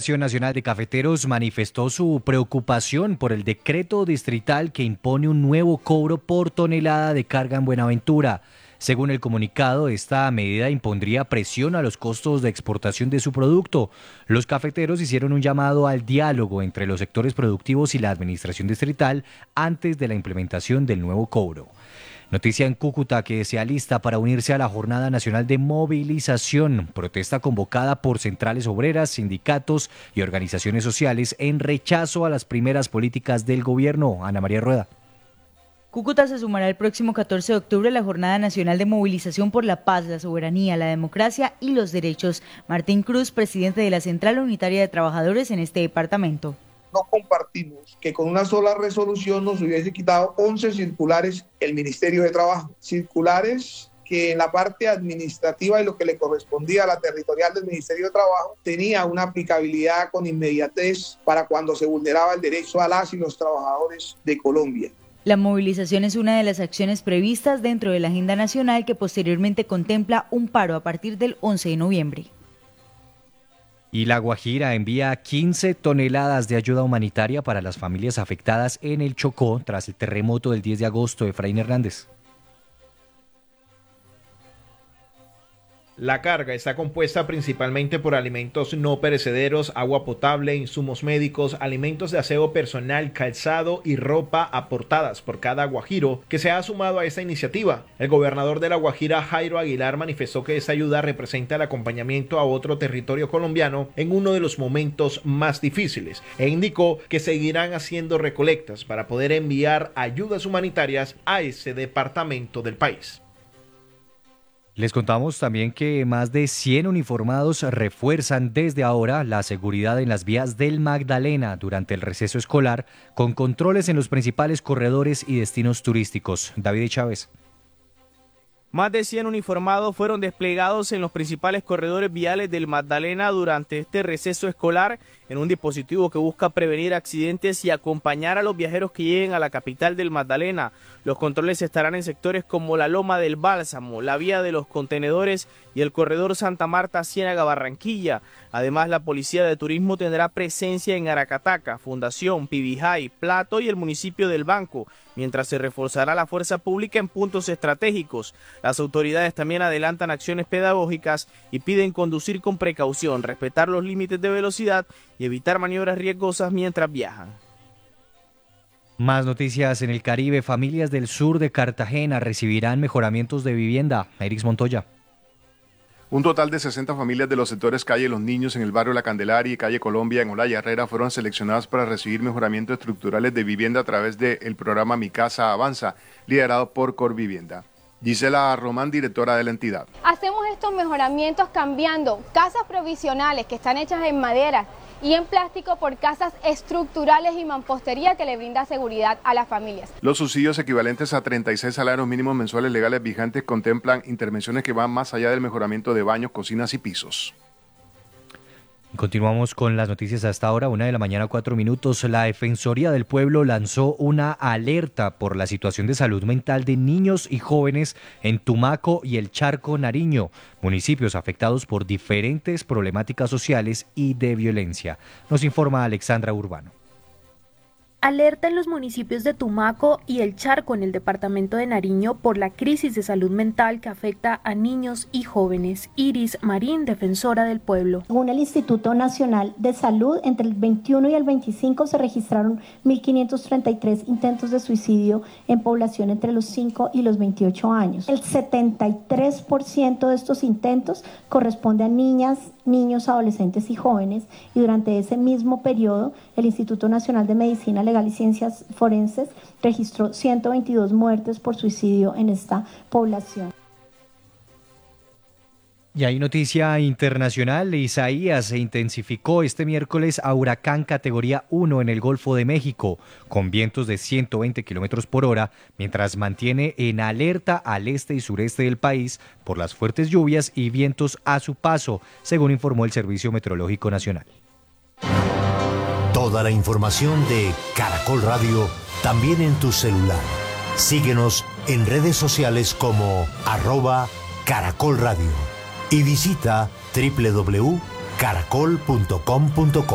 Federación Nacional de Cafeteros manifestó su preocupación por el decreto distrital que impone un nuevo cobro por tonelada de carga en Buenaventura. Según el comunicado, esta medida impondría presión a los costos de exportación de su producto. Los cafeteros hicieron un llamado al diálogo entre los sectores productivos y la administración distrital antes de la implementación del nuevo cobro. Noticia en Cúcuta que se alista para unirse a la Jornada Nacional de Movilización, protesta convocada por centrales obreras, sindicatos y organizaciones sociales en rechazo a las primeras políticas del gobierno. Ana María Rueda. Cúcuta se sumará el próximo 14 de octubre a la Jornada Nacional de Movilización por la Paz, la Soberanía, la Democracia y los Derechos. Martín Cruz, presidente de la Central Unitaria de Trabajadores en este departamento. No compartimos que con una sola resolución nos hubiese quitado 11 circulares el Ministerio de Trabajo. Circulares que en la parte administrativa y lo que le correspondía a la territorial del Ministerio de Trabajo tenía una aplicabilidad con inmediatez para cuando se vulneraba el derecho a las y los trabajadores de Colombia. La movilización es una de las acciones previstas dentro de la agenda nacional que posteriormente contempla un paro a partir del 11 de noviembre. Y La Guajira envía 15 toneladas de ayuda humanitaria para las familias afectadas en el Chocó tras el terremoto del 10 de agosto. Efraín Hernández. La carga está compuesta principalmente por alimentos no perecederos, agua potable, insumos médicos, alimentos de aseo personal, calzado y ropa aportadas por cada guajiro que se ha sumado a esta iniciativa. El gobernador de La Guajira, Jairo Aguilar, manifestó que esta ayuda representa el acompañamiento a otro territorio colombiano en uno de los momentos más difíciles e indicó que seguirán haciendo recolectas para poder enviar ayudas humanitarias a ese departamento del país. Les contamos también que más de 100 uniformados refuerzan desde ahora la seguridad en las vías del Magdalena durante el receso escolar, con controles en los principales corredores y destinos turísticos. David Chávez. Más de 100 uniformados fueron desplegados en los principales corredores viales del Magdalena durante este receso escolar en un dispositivo que busca prevenir accidentes y acompañar a los viajeros que lleguen a la capital del Magdalena. Los controles estarán en sectores como la Loma del Bálsamo, la Vía de los Contenedores y el corredor Santa Marta Ciénaga Barranquilla. Además, la Policía de Turismo tendrá presencia en Aracataca, Fundación, Pibijay, Plato y el municipio del Banco, mientras se reforzará la fuerza pública en puntos estratégicos. Las autoridades también adelantan acciones pedagógicas y piden conducir con precaución, respetar los límites de velocidad y evitar maniobras riesgosas mientras viajan. Más noticias en el Caribe. Familias del sur de Cartagena recibirán mejoramientos de vivienda. Erix Montoya. Un total de 60 familias de los sectores Calle Los Niños en el barrio La Candelaria y Calle Colombia en Olaya Herrera fueron seleccionadas para recibir mejoramientos estructurales de vivienda a través del programa Mi Casa Avanza, liderado por Corvivienda. Gisela Román, directora de la entidad. Hacemos estos mejoramientos cambiando casas provisionales que están hechas en madera y en plástico por casas estructurales y mampostería que le brinda seguridad a las familias. Los subsidios equivalentes a 36 salarios mínimos mensuales legales vigentes contemplan intervenciones que van más allá del mejoramiento de baños, cocinas y pisos. Continuamos con las noticias hasta ahora, 1:04 a.m. La Defensoría del Pueblo lanzó una alerta por la situación de salud mental de niños y jóvenes en Tumaco y el Charco Nariño, municipios afectados por diferentes problemáticas sociales y de violencia. Nos informa Alexandra Urbano. Alerta en los municipios de Tumaco y El Charco en el departamento de Nariño por la crisis de salud mental que afecta a niños y jóvenes. Iris Marín, defensora del pueblo. Según el Instituto Nacional de Salud, entre el 21 y el 25 se registraron 1.533 intentos de suicidio en población entre los 5 y los 28 años. El 73% de estos intentos corresponde a niñas, niños, adolescentes y jóvenes, y durante ese mismo periodo el Instituto Nacional de Medicina Legal y Ciencias Forenses registró 122 muertes por suicidio en esta población. Y hay noticia internacional. Isaías se intensificó este miércoles a huracán categoría 1 en el Golfo de México, con vientos de 120 kilómetros por hora, mientras mantiene en alerta al este y sureste del país por las fuertes lluvias y vientos a su paso, según informó el Servicio Meteorológico Nacional. Toda la información de Caracol Radio también en tu celular. Síguenos en redes sociales como @Caracol Radio y visita www.caracol.com.co.